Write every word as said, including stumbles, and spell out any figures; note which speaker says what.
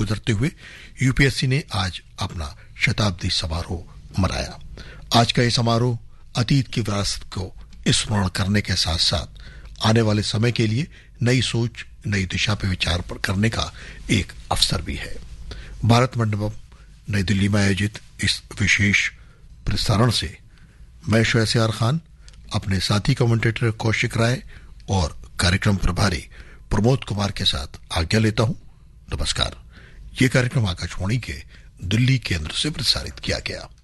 Speaker 1: गुजरते हुए यूपीएससी ने आज अपना शताब्दी समारोह मनाया। आज का यह समारोह अतीत की विरासत को स्मरण करने के साथ साथ आने वाले समय के लिए नई सोच, नई दिशा पर विचार करने का एक अवसर भी है। भारत मंडपम नई दिल्ली में आयोजित इस विशेष प्रसारण से मैं शोएब खान अपने साथी कमेंटेटर कौशिक राय और कार्यक्रम प्रभारी प्रमोद कुमार के साथ आज्ञा लेता हूं। नमस्कार। ये कार्यक्रम आकाशवाणी के दिल्ली केंद्र से प्रसारित किया गया।